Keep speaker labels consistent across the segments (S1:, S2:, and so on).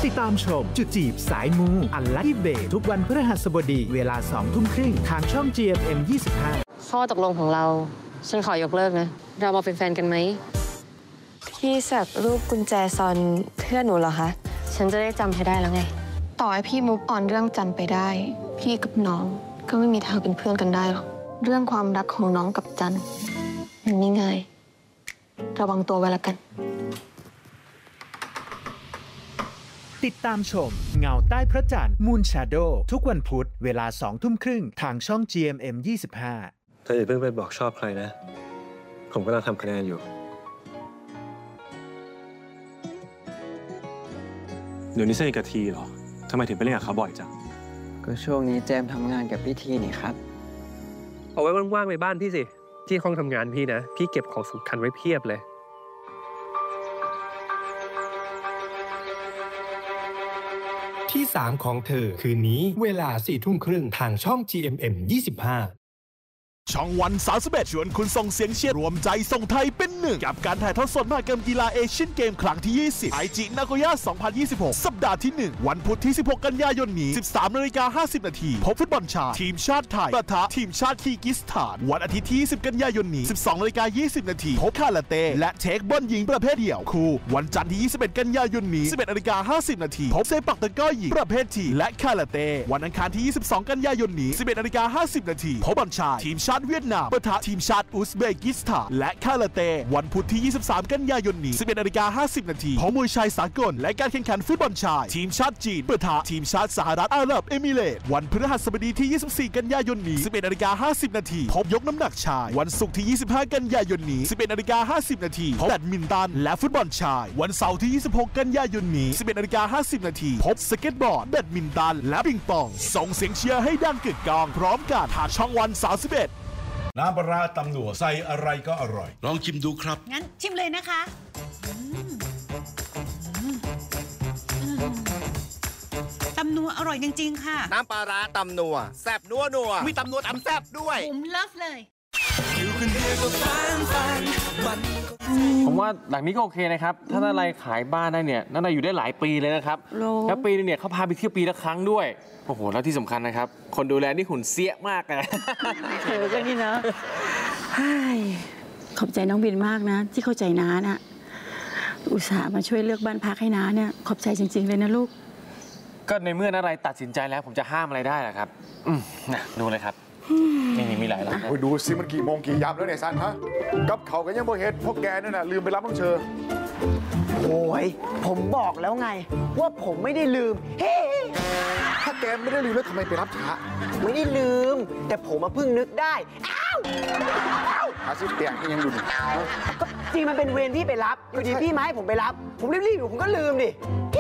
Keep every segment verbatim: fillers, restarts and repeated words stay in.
S1: ติดตามชมจุดจีบสายมูอันลัคกี้เบย์ทุกวันพฤหัสบดีเวลาสองทุ่มครึ่งทางช่อง จี เอ็ม เอ็ม ยี่สิบห้า
S2: ข้อตกลงของเราฉันขอยกเลิกนะเรามาเป็นแฟนกันไหม
S3: พี่สักรูปกุญแจซอนเพื่อนหนูเหรอคะ
S2: ฉันจะได้จำให้ได้แล้วไง
S3: ต่อให้พี่มุกอ่อนเรื่องจันไปได้พี่กับน้องก็ไม่มีทางเป็นเพื่อนกันได้หรอกเรื่องความรักของน้องกับจันมันไม่ง่ายระวังตัวไว้ละกัน
S1: ติดตามชมเงาใต้พระจันทร์ Moon Shadow ทุกวันพุธเวลาสองทุ่มครึ่งทางช่อง จี เอ็ม เอ็ม ยี่สิบห้า
S4: เธออย่าเพิ่งไปบอกชอบใครนะผมกำลังทำคะแนนอยู่เดี๋ยวนี้สนิทกับทีเหรอทำไมถึงไปเล่นกับเขาบ่อยจัง
S5: ก็ช่วงนี้แจมทำงานกับพี่ทีนี่ครับ
S6: เอาไว้ว่างๆในบ้านพี่สิที่ห้องทำงานพี่นะพี่เก็บของสำคัญไว้เพียบเลย
S7: ที่สามของเธอคืนนี้เวลาสี่ทุ่มครึ่งทางช่อง จี เอ็ม เอ็ม ยี่สิบห้า
S8: ช่องวันสามสิบเอ็ดชวนคุณส่งเสียงเชียร์รวมใจส่งไทยเป็นหนึ่งกับการถ่ายทอดสดมหกรรมกีฬาเอเชียนเกมครั้งที่ยี่สิบไอจินาโกย่าสองพันยี่สิบหกสัปดาห์ที่หนึ่งวันพุธที่สิบหกกันยายนนี้ สิบสามนาฬิกาห้าสิบนาทีพบฟุตบอลชายทีมชาติไทยปะทะทีมชาติคีร์กิสถานวันอาทิตย์ที่ยี่สิบกันยายนนี้ สิบสองนาฬิกายี่สิบนาทีพบคาราเต้และเทคบอลหญิงประเภทเดี่ยวคู่วันจันทร์ที่ยี่สิบเอ็ดกันยายนนี้ สิบเอ็ดนาฬิกาห้าสิบนาทีพบเซปักตะกร้อหญิงประเภททีและคาราเต้วันอังคารที่ยี่สิบสองกันยายนนี้ สิบเอ็ดนาฬิกาห้าสิบนาทีพบบอลชายทีมชาติเวียดนามปะทะทีมชาติอุซเบกิสถานและคาราเต้วันพุธที่ยี่สิบสามกันยายนนี้ สิบเอ็ดนาฬิกาห้าสิบนาทีพบมวยชายสากลและการแข่งขันฟุตบอลชายทีมชาติจีนปะทะทีมชาติสหรัฐอาหรับเอมิเรตส์วันพฤหัสบดีที่ยี่สิบสี่กันยายนนี้ สิบเอ็ดนาฬิกาห้าสิบนาทีพบยกน้ำหนักชายวันศุกร์ที่ยี่สิบห้ากันยายนนี้ สิบเอ็ดนาฬิกาห้าสิบนาทีพบแบดมินตันและฟุตบอลชายวันเสาร์ที่ยี่สิบหกกันยายนนี้ สิบเอ็ดนาฬิกาห้าสิบนาทีพบสเก็ตบอร์ดแบดมินตันและปิงปองส่งเสียงเชียร์ให้ดังกึกก้องพร้อมกันทางช่องวันสามสิบเอ็ด
S9: น้ำปลาตำหนัวใส่อะไรก็อร่อยลองชิมดูครับ
S10: งั้นชิมเลยนะคะตำนัวอร่อยจริงๆค่ะ
S11: น้ำปลาตำนัวแซ่บนัวนัวมีตำนัวตำแซ่บด้วย
S10: ผมเลิฟเลย
S5: ผมว่าหลังนี้ก็โอเคนะครับถ้านาไรขายบ้านได้เนี่ยนาไรอยู่ได้หลายปีเลยนะครับแล้วปีนึงเนี่ยเขาพาไปเที่ยวปีละครั้งด้วยโอ้โหแล้วที่สำคัญนะครับคนดูแลนี่หุ่นเสี้ยมากเลย
S10: เธอก็นี่นะขอบใจน้องบินมากนะที่เข้าใจน้านะอุตส่าห์มาช่วยเลือกบ้านพักให้น้าเนี่ยขอบใจจริงๆเลยนะลูก
S5: ก็ในเมื่อนาไรตัดสินใจแล้วผมจะห้ามอะไรได้ล่ะครับอืมนะดูเลยครับนี่มีหลายร้าน
S12: ดูสิมันกี่โมงกี่ยามแล้วเนี่ยซันฮะกับเขากันยังโมเฮ็ดพวกแกนั่นน่ะลืมไปรับน้องเชอ
S13: โอ้ยผมบอกแล้วไงว่าผมไม่ได้ลืมเฮ้
S12: ถ้าแกไม่ได้ลืมแล้วทำไมไปรับช้า
S13: ไม่ได้ลืมแต่ผมมาเพิ่งนึกได้อ้าว
S12: หาซิเตียงยังอยู่
S13: ก็จริงมันเป็นเวรที่ไปรับอยู่ดีพี่มาให้ผมไปรับผมรีบๆอยู่ผมก็ลืมดิ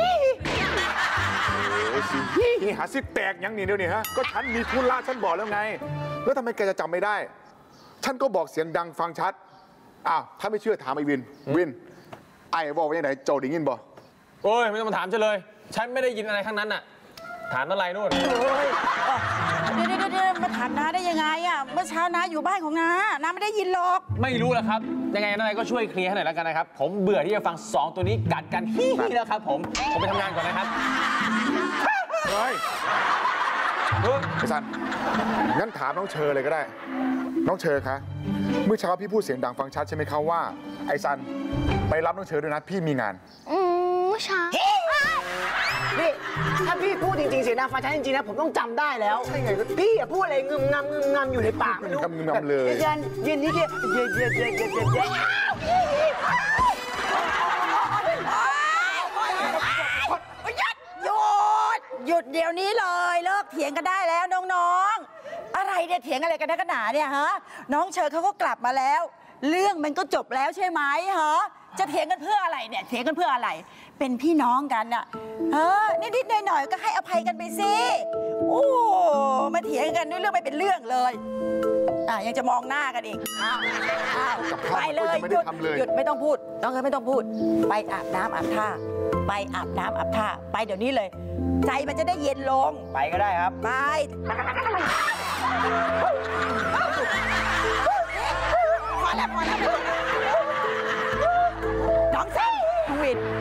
S12: นี่หาซิแตกยังนี่เดียวนี่ฮะก็ฉันมีธุระฉันบอกแล้วไงแล้วทำไมแกจะจำไม่ได้ฉันก็บอกเสียงดังฟังชัดอ้าวถ้าไม่เชื่อถามไอ้วินวินไอ้บอกว่าอย่างไหนโจได้ยินบ่
S5: โอ้ยไม่ต้องมาถามฉันเลยฉันไม่ได้ยินอะไรทั้งนั้นน่ะถามอะไรนู่น
S10: เดี๋ยวเดี๋ยวเดี๋ยวมาถามน้าได้ยังไงอ่ะเมื่อเช้าน้าอยู่บ้านของน้าน้าไม่ได้ยินหรอก
S5: ไม่รู้แล้วครับยังไงอะไรก็ช่วยเคลียร์ให้หน่อยแล้วกันนะครับผมเบื่อที่จะฟังสองตัวนี้กัดกันฮี้แล้วครับผมผมไปทำงานก่อนนะครับ
S12: เฮ้ยไอ้ซันงั้นถามน้องเชอเลยก็ได้น้องเชอคะเมื่อเช้าพี่พูดเสียงดังฟังชัดใช่ไหมคะว่าไอ้ซันไปรับน้องเชอด้วยนะพี่มีงาน
S13: อืมเมื่อเช้านี่ถ้าพี่พูดจริงๆเสียงดังฟังชัดจริงๆนะผมต้องจำได้แล้วใช่ไงพี่อย่าพูดอะไรงึมงำงึมงำอยู่ในปากไม่รู้
S12: งึมงำเลย
S13: เย็นเย็นนี้เย็นเย็นเย็นเย็นเย็นเย็นเย็น
S10: หยุดเดี๋ยวนี้เลยเลิกเถียงกันได้แล้วน้องๆอะไรเนี่ยเถียงอะไรกันนักหนาเนี่ยฮะน้องเชอเขาก็กลับมาแล้วเรื่องมันก็จบแล้วใช่ไหมฮะจะเถียงกันเพื่ออะไรเนี่ยเถียงกันเพื่ออะไรเป็นพี่น้องกันน่ะเออนิดๆหน่อยๆก็ให้อภัยกันไปสิโอ้มาเถียงกันด้วยเรื่องไม่เป็นเรื่องเลยอ่ะยังจะมองหน้ากันอีกไปเลยหยุดหยุดไม่ต้องพูดน้องเอ๋ไม่ต้องพูดไปอาบน้ำอาบท่าไปอาบน้ำอาบท่าไปเดี๋ยวนี้เลยใจมันจะได้เย็นลง
S13: ไปก็ได้ครับ
S10: ไปพอแล้วพอแล้วน้องเซนน้องวิน